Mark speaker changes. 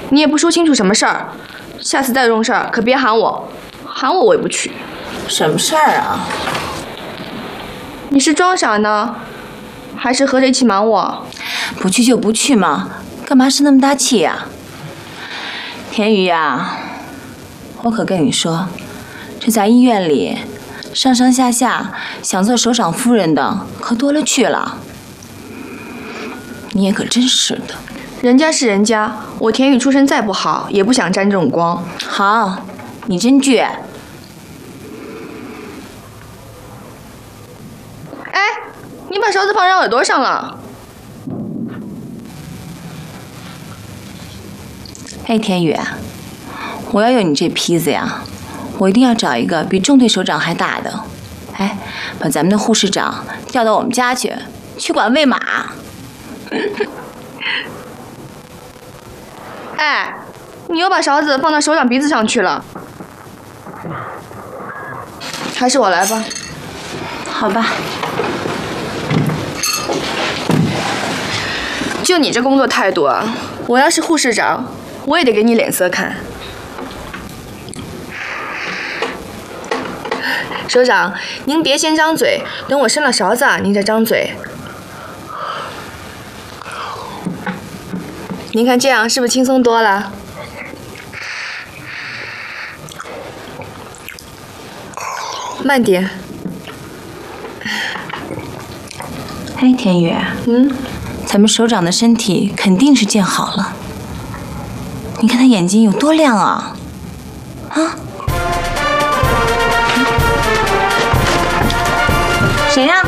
Speaker 1: 你也不说清楚什么事儿，下次再这种事儿可别喊我，喊我也不去。
Speaker 2: 什么事儿啊？
Speaker 1: 你是装傻呢，还是合着一起瞒我？
Speaker 2: 不去就不去嘛，干嘛生那么大气呀？田雨呀，我可跟你说，这在医院里，上上下下想做首长夫人的可多了去了。你也可真是的。
Speaker 1: 人家是人家，我田雨出身再不好，也不想沾这种光。
Speaker 2: 好，你真倔。
Speaker 1: 哎，你把勺子放人耳朵上了。
Speaker 2: 哎，田雨，我要有你这坯子呀，我一定要找一个比中队首长还大的。哎，把咱们的护士长调到我们家去管喂马。
Speaker 1: 哎，你又把勺子放到首长鼻子上去了。还是我来吧。
Speaker 2: 好吧。
Speaker 1: 就你这工作态度啊，我要是护士长，我也得给你脸色看。首长，您别先张嘴，等我伸了勺子啊，您再张嘴。您看这样是不是轻松多了？慢点。
Speaker 2: 哎，田雨，咱们首长的身体肯定是见好了。你看他眼睛有多亮啊！啊？谁呀？